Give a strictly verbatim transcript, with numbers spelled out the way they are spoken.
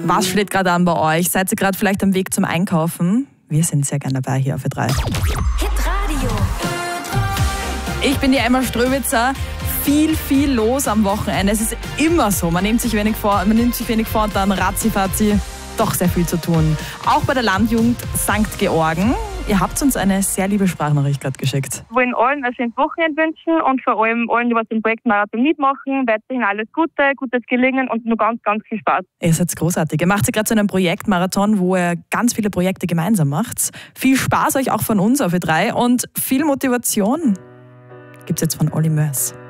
Was steht gerade an bei euch? Seid ihr gerade vielleicht am Weg zum Einkaufen? Wir sind sehr gerne dabei hier auf Ö drei. Hitradio. Ich bin die Emma Ströwitzer. Viel, viel los am Wochenende. Es ist immer so. Man nimmt sich wenig vor, man nimmt sich wenig vor und dann ratzi-fatzi doch sehr viel zu tun. Auch bei der Landjugend Sankt Georgen. Ihr habt uns eine sehr liebe Sprachnachricht gerade geschickt. Wir wollen allen ein schönes Wochenende wünschen und vor allem allen, die was im Projekt Marathon mitmachen, weiterhin alles Gute, gutes Gelingen und nur ganz, ganz viel Spaß. Ihr seid großartig. Ihr macht gerade so einen Projektmarathon, wo ihr ganz viele Projekte gemeinsam macht. Viel Spaß euch auch von uns auf Ö drei und viel Motivation gibt's jetzt von Olli Mörs.